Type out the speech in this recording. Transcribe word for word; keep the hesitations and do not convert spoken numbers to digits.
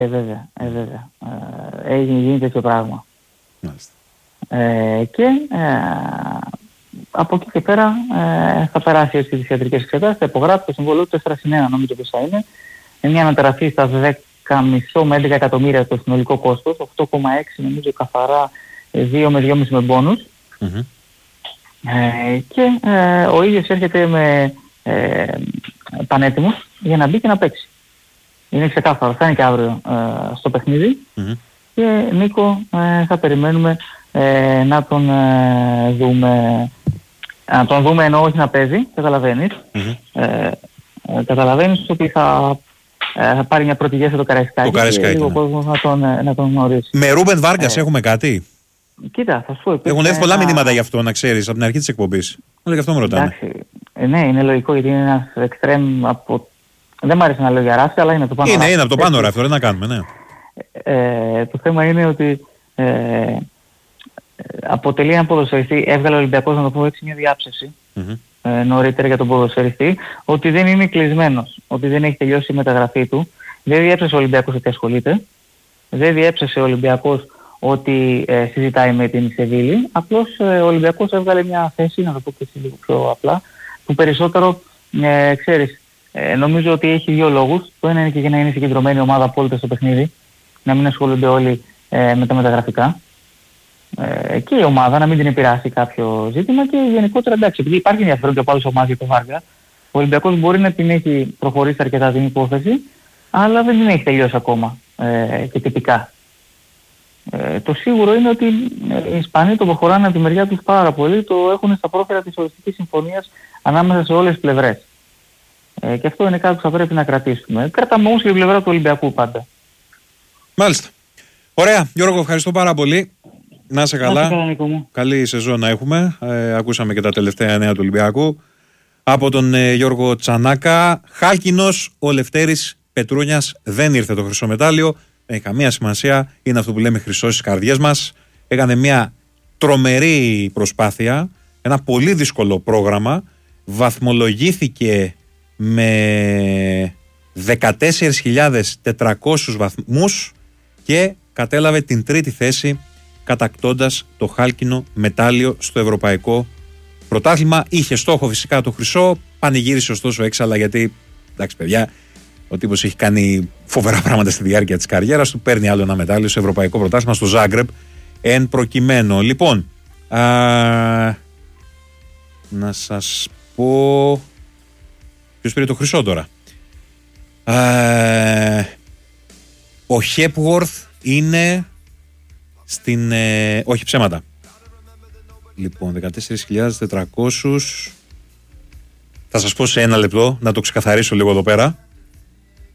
Ε, βέβαια, ε, βέβαια. Ε, έγινε, γίνει τέτοιο πράγμα. Ε, και ε, από εκεί και πέρα ε, θα περάσει έτσι τις ιατρικές εξετάσεις, θα υπογράψει το συμβόλαιο του τέσσερα συν ένα, νομίζω πως θα είναι. Με μια ανατραφή στα δέκα κόμμα πέντε με έντεκα εκατομμύρια το συνολικό κόστος, οκτώ κόμμα έξι νομίζω καθαρά, δύο με δυόμισι με μπόνους. Mm-hmm. Ε, και ε, ο ίδιος έρχεται με ε, πανέτοιμος για να μπει και να παίξει. Είναι ξεκάθαρο, θα είναι και αύριο ε, στο παιχνίδι. Mm-hmm. Και Νίκο ε, θα περιμένουμε ε, να τον ε, δούμε, να τον δούμε ενώ όχι να παίζει, καταλαβαίνεις. Mm-hmm. Ε, ε, καταλαβαίνεις ότι θα, ε, θα πάρει μια πρώτη γεύση το Καραϊσκάκι και λίγο ναι. κόσμος να τον, να τον γνωρίσει. Με Ρούμπεν Βάργκας ε, έχουμε κάτι? Κοίτα, θα σου πω. Έχουν έρθει πολλά ένα... μηνύματα γι' αυτό, να ξέρεις, από την αρχή της εκπομπής. Όλα γι' αυτό με ρωτάνε. Εντάξει, ε, ναι, είναι λογικό γιατί είναι ένας εξτρέμ από... Δεν μου αρέσει να λέω για ράφη, αλλά είναι από το πάνω. Είναι, είναι από το πάνω ράφη, τώρα να κάνουμε, ναι. Ε, το θέμα είναι ότι ε, αποτελεί ένα ποδοσφαιριστή, έβγαλε ο Ολυμπιακός να το πω έτσι μια διάψευση mm-hmm. ε, νωρίτερα για τον ποδοσφαιριστή, ότι δεν είναι κλεισμένος, ότι δεν έχει τελειώσει η μεταγραφή του. Δεν διέψευσε ο Ολυμπιακός ότι ασχολείται, δεν διέψευσε ο Ολυμπιακός ότι ε, συζητάει με την Σεβίλη, απλώς ε, ο Ολυμπιακός έβγαλε μια θέση, να το πω και έτσι λίγο πιο απλά, που περισσότερο ε, ξέρεις, ε, νομίζω ότι έχει δύο λόγους. Το ένα είναι και για να είναι συγκεντρωμένη ομάδα απόλυτα στο παιχνίδι, να μην ασχολούνται όλοι ε, με τα μεταγραφικά ε, και η ομάδα να μην την επηρεάσει κάποιο ζήτημα και γενικότερα εντάξει, επειδή υπάρχει ενδιαφέρον και από άλλες ομάδες για το Βάργα, ο Ολυμπιακός μπορεί να την έχει προχωρήσει αρκετά την υπόθεση, αλλά δεν την έχει τελειώσει ακόμα ε, και τυπικά. Ε, το σίγουρο είναι ότι οι Ισπανοί το προχωράνε από τη μεριά τους πάρα πολύ, το έχουν στα πρόφερα της οριστικής συμφωνίας ανάμεσα σε όλες τις πλευρές. Ε, και αυτό είναι κάτι που θα πρέπει να κρατήσουμε. Κρατάμε όμως και την πλευρά του Ολυμπιακού πάντα. Μάλιστα. Ωραία. Γιώργο, ευχαριστώ πάρα πολύ. Να είσαι καλά. καλά Νίκο μου. Καλή σεζόν να έχουμε. Ε, ακούσαμε και τα τελευταία νέα του Ολυμπιακού. Από τον ε, Γιώργο Τσανάκα. Χάλκινος, ο Λευτέρης Πετρούνιας δεν ήρθε το χρυσό μετάλλιο. Δεν έχει καμία σημασία. Είναι αυτό που λέμε χρυσό στις καρδιές μας. Έκανε μια τρομερή προσπάθεια. Ένα πολύ δύσκολο πρόγραμμα. Βαθμολογήθηκε με δεκατέσσερις χιλιάδες τετρακόσιους βαθμούς και κατέλαβε την τρίτη θέση κατακτώντας το χάλκινο μετάλλιο στο ευρωπαϊκό πρωτάθλημα. Είχε στόχο φυσικά το χρυσό, πανηγύρισε ωστόσο έξαλα γιατί εντάξει παιδιά, ο τύπος έχει κάνει φοβερά πράγματα στη διάρκεια της καριέρας του, παίρνει άλλο ένα μετάλλιο στο ευρωπαϊκό πρωτάθλημα στο Ζάγκρεπ εν προκειμένου. Λοιπόν, α, να σας πω ποιος πήρε το χρυσό τώρα. Uh, ο Χέπουορθ είναι στην ε, όχι ψέματα λοιπόν δεκατέσσερις χιλιάδες τετρακόσιους, θα σας πω σε ένα λεπτό να το ξεκαθαρίσω λίγο εδώ πέρα.